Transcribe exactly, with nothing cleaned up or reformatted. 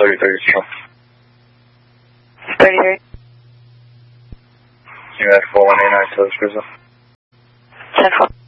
thirty-three, so. thirty-three. You had four one eight nine to this cruiser. ten four.